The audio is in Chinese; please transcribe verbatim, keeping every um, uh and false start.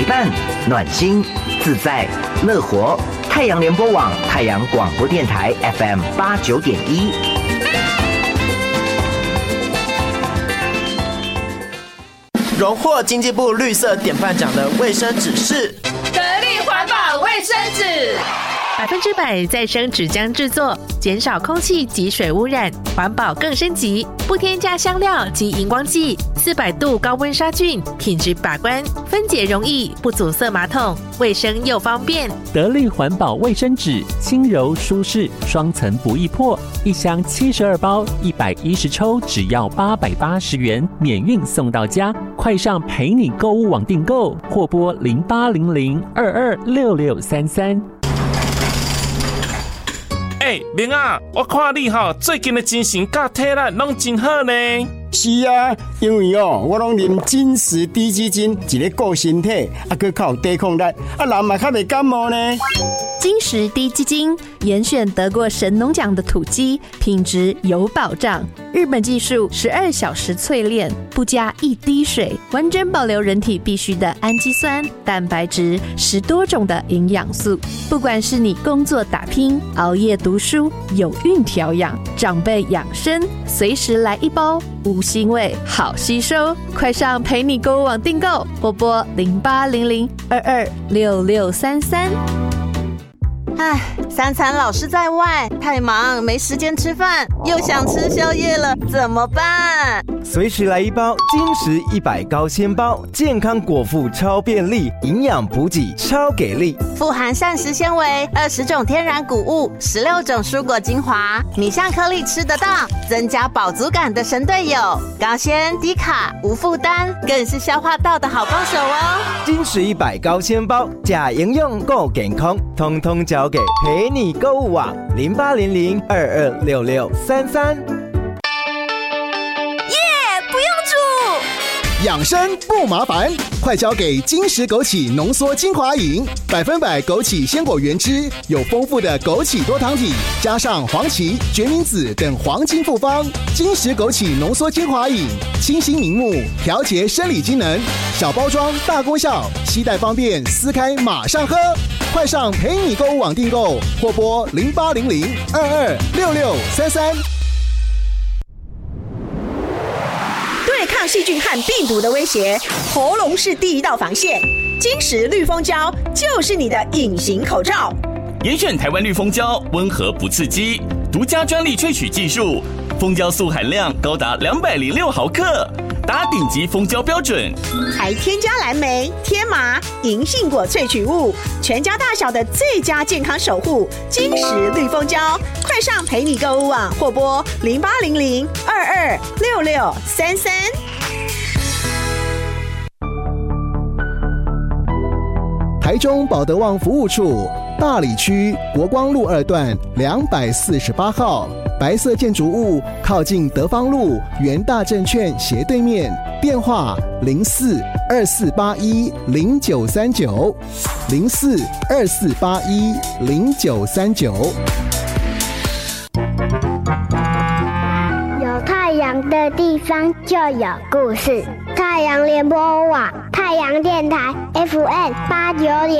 伴、暖心、自在、乐活。太阳联播网、太阳广播电台 F M 八九点一。 荣获经济部绿色典范奖的卫生纸是得力环保卫生纸， 百分之百再生纸浆制作，减少空气及水污染，环保更升级，不添加香料及荧光剂，四百度高温杀菌，品质把关，分解容易，不阻塞马桶，卫生又方便。 得力环保卫生纸，轻柔舒适，双层不易破，一箱七十二包，一百一十抽，只要八百八十元，免运送到家。快上陪你购物网订购，或拨零八零零二二六六三三。 哎，明啊，我看你哈最近的精神甲体力拢真好呢。 是啊，因为哦，我拢啉金石低基金，一个顾身体，啊，佮较有抵抗力，啊，人嘛较袂感冒呢。 金石低基金严选得过神农奖的土鸡，品质有保障。日本技术十二小时淬炼，不加一滴水，完整保留人体必需的氨基酸、蛋白质，十多种的营养素。不管是你工作打拼、熬夜读书、有孕调养、长辈养生，随时来一包，无腥味，好吸收。快上陪你购物网订购，或拨零八零零二二六六三三。 唉，三餐老是在外，太忙没时间吃饭，又想吃宵夜了，怎么办？ 随时来一包金石一百高纤包，健康果腹超便利，营养补给超给力， 富含膳食纤维、二十种天然谷物、十六种蔬果精华，米香颗粒吃得到，增加饱足感的神队友，高纤低卡无负担，更是消化道的好帮手哦。 金石一百高纤包，假营养够健康，通通交给陪你购物网零八零零二二六六三三。 养生不麻烦，快交给金石枸杞浓缩精华饮，百分百枸杞鲜果原汁，有丰富的枸杞多糖体，加上黄芪、决明子等黄金复方。金石枸杞浓缩精华饮，清新明目，调节生理机能，小包装大功效，携带方便，撕开马上喝。快上陪你购物网订购，或拨零八零零二二六六三三。 对抗细菌和病毒的威胁，喉咙是第一道防线。金石绿蜂胶就是你的隐形口罩。 严选台湾绿蜂胶，温和不刺激，独家专利萃取技术，蜂胶素含量高达两百零六毫克，达顶级蜂胶标准， 还添加蓝莓、天麻、银杏果萃取物，全家大小的最佳健康守护。金石绿蜂胶，快上陪你购物网，或拨零八零零二二六六三三。 台中保德旺服务处，大里区国光路二段两百四十八号，白色建筑物靠近德芳路元大证券斜对面，电话零四二四八一零九三九零四二四八一零九三九。 有太阳的地方就有故事。太阳联播网，太阳电台 F M 八九点。